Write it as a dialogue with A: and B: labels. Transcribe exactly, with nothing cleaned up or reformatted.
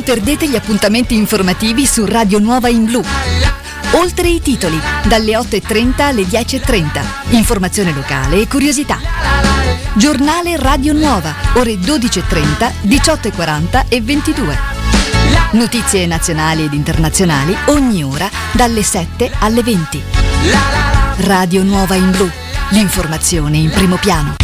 A: Non perdete gli appuntamenti informativi su Radio Nuova in Blu. Oltre i titoli, dalle otto e trenta alle dieci e trenta. Informazione locale e curiosità. Giornale Radio Nuova, ore dodici e trenta, diciotto e quaranta e ventidue. Notizie nazionali ed internazionali ogni ora dalle sette alle venti. Radio Nuova in Blu, l'informazione in primo piano.